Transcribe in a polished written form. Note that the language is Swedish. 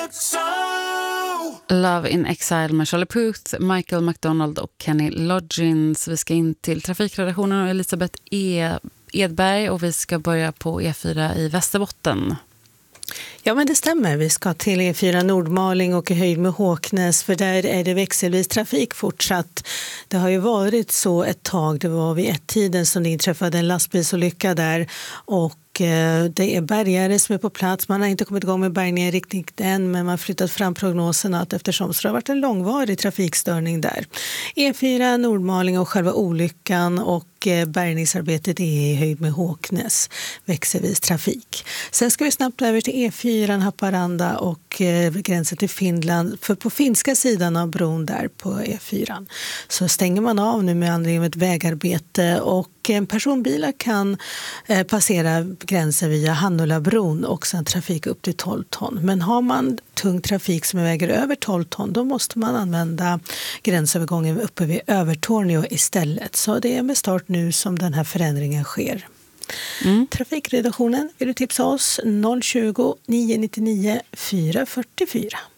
Love in Exile med Charlie Puth, Michael McDonald och Kenny Loggins. Vi ska in till trafikredaktionen och Elisabeth Edberg och vi ska börja på E4 i Västerbotten. Ja, men det stämmer. Vi ska till E4 Nordmaling och i höjd med Håknäs, för där är det växelvis trafik fortsatt. Det har ju varit så ett tag, det var vid ett-tiden som det inträffade en lastbilsolycka där och det är bärgare som är på plats. Man har inte kommit igång med bärgningen riktigt än, men man har flyttat fram prognoserna att eftersom så har varit en långvarig trafikstörning där. E4 Nordmaling och själva olyckan och bärgningsarbetet är i höjd med Håknäs, växelvis trafik. Sen ska vi snabbt över till E4 Haparanda och gränsen till Finland, för på finska sidan av bron där på E4 så stänger man av nu med anledning av ett vägarbete och personbilar kan passera gränsen via Hannulabron och sen trafik upp till 12 ton. Men har man tung trafik som väger över 12 ton då måste man använda gränsövergången uppe vid Övertorneå istället. Så det är med start nu som den här förändringen sker. Trafikredaktionen vill du tipsa oss 020 999 444.